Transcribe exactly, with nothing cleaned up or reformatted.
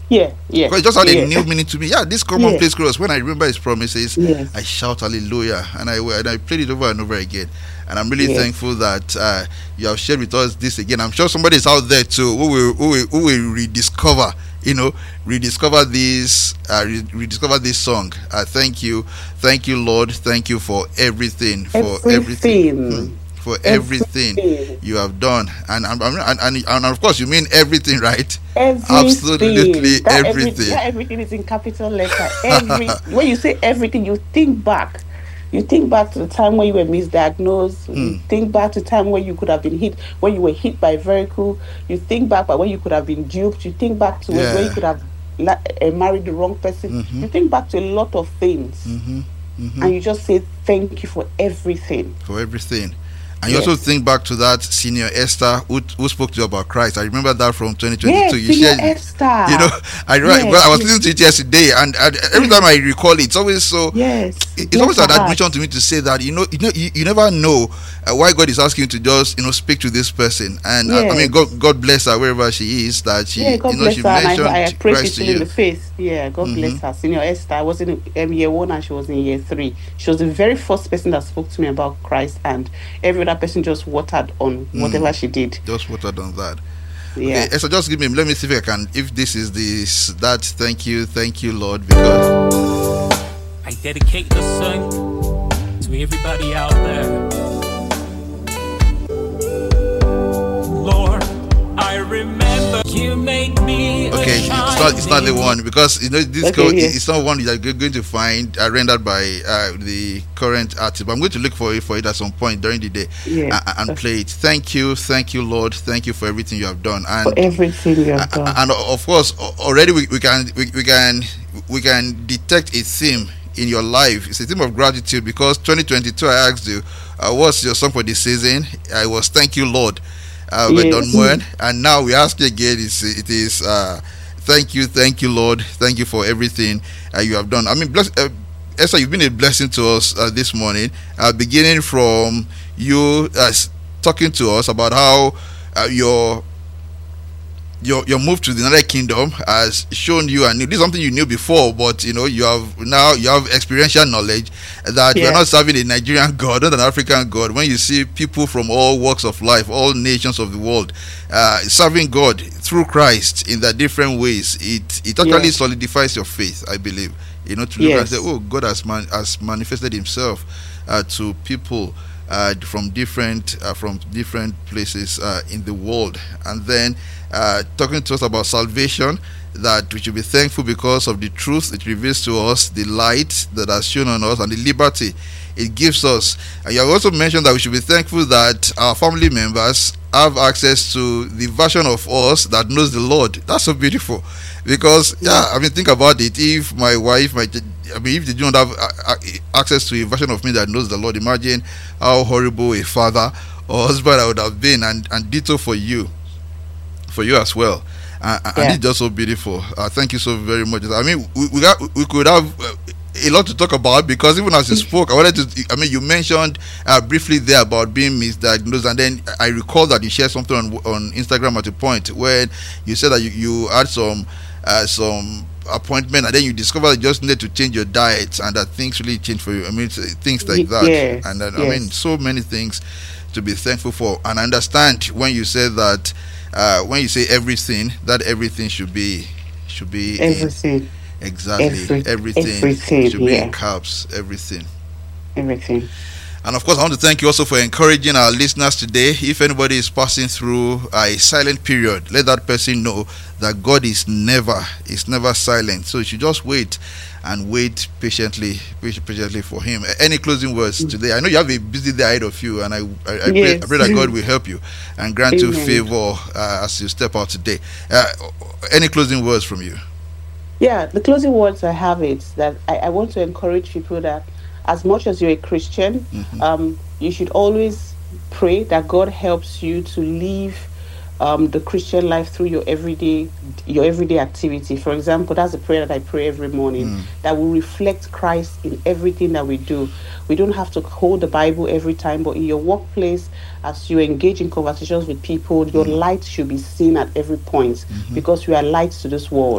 Yeah, yeah. Because it just had yeah. a new meaning to me. Yeah, this commonplace chorus, when I remember his promises, Yes. I shout hallelujah. And I and I played it over and over again. And I'm really Yes. thankful that uh, you have shared with us this again. I'm sure somebody is out there too who will, who will, who will rediscover, you know, rediscover this, uh, re- rediscover this song. Uh, thank you. Thank you, Lord. Thank you for everything. For everything. Everything. Hmm. For everything, Everything. you have done, and and, and and and of course you mean everything, right? Everything. Absolutely That every- everything. that everything is in capital letter. Every when you say everything, you think back. You think back to the time when you were misdiagnosed. You think back to the time when you could have been hit, when you were hit by a vehicle. You think back by when you could have been duped. You think back to when, Yeah. when you could have la- uh, married the wrong person. Mhm. You think back to a lot of things, Mm-hmm. Mm-hmm. and you just say thank you for everything. For everything. And you Yes. also think back to that senior Esther who, who spoke to you about Christ. I remember that from twenty twenty-two. Yes, you Senior shared, Esther. you know, I re- Yes, well, I was yes. listening to it yesterday, and, and every time I recall it, it's always so. Yes, It's bless always an her heart. admission to me to say that you know, you know, you, you never know uh, why God is asking you to just you know speak to this person, and uh, I Yes. mean, God, God bless her wherever she is. That she, Yeah, God you know, bless she her. And mentioned I, I pray Christ she's to still in you. the faith. Yeah, God Mhm. bless her. Senior Esther, I was in um, year one and she was in year three. She was the very first person that spoke to me about Christ, and every other person just watered on whatever she did. Just watered on that. Yeah. Okay, so just give me. Let me see if I can. If this is this that. Thank you, thank you, Lord, because I dedicate the song to everybody out there. Lord, I remember you made me a okay, it's not it's not the shining one because you know this Okay, code yes. it's not one that you're going to find uh, rendered by uh, the current artist. But I'm going to look for it for it at some point during the day Yeah. uh, and play it. Thank you, thank you, Lord, thank you for everything you have done. And For everything you have Uh, done. and of course al- already we, we can we, we can we can detect a theme in your life. It's a theme of gratitude because twenty twenty-two I asked you uh, what's your song for this season. I was thank you, Lord, uh, by Yes. Don Moen. And now we ask you again, it's, it is uh, thank you, thank you, Lord, thank you for everything uh, you have done. I mean, bless, uh, Esther, you've been a blessing to us uh, this morning, uh, beginning from you uh, s- talking to us about how uh, your your your move to the United Kingdom has shown you, and this is something you knew before, but you know you have now you have experiential knowledge that Yeah. you're not serving a Nigerian God, not an African God. When you see people from all walks of life, all nations of the world, uh, serving God through Christ in their different ways, it it actually Yeah. solidifies your faith, I believe. You know, to look Yes. and say, oh, God has man, has manifested Himself uh, to people uh, from different uh, from different places uh, in the world, and then uh, talking to us about salvation, that we should be thankful because of the truth it reveals to us, the light that has shone on us, and the liberty it gives us. And you have also mentioned that we should be thankful that our family members have access to the version of us that knows the Lord. That's so beautiful, because yeah, I mean, think about it. If my wife, my I mean, if they don't have uh, uh, access to a version of me that knows the Lord, imagine how horrible a father or husband I would have been, and and ditto for you, for you as well. Uh, and Yeah. it's just so beautiful. Uh, thank you so very much. I mean, we we, got, we could have uh, a lot to talk about, because even as you spoke, I wanted to. I mean, you mentioned uh, briefly there about being misdiagnosed, and then I recall that you shared something on on Instagram at a point where you said that you, you had some uh, some appointment, and then you discovered you just needed to change your diet, and that things really changed for you. I mean, it's, uh, things like that, Yes, and then, I yes. mean, so many things to be thankful for. And I understand when you say that. Uh, when you say everything, that everything should be should be in- Everything. exactly Every- everything, everything, should be in yeah. caps, everything. Everything. And of course, I want to thank you also for encouraging our listeners today. If anybody is passing through a silent period, let that person know that God is never is never silent. So you should just wait and wait patiently, wait patiently for Him. Any closing words today? I know you have a busy day ahead of you, and I I, I, pray, Yes. I pray that God will help you and grant you Amen. favor uh, as you step out today. Uh, any closing words from you? Yeah, the closing words I have is that I, I want to encourage people that as much as you're a Christian, Mhm. um, you should always pray that God helps you to live um, the Christian life through your everyday your everyday activity. For example, that's a prayer that I pray every morning, Mm. that will reflect Christ in everything that we do. We don't have to hold the Bible every time, but in your workplace, as you engage in conversations with people, your light should be seen at every point, because we are lights to this world.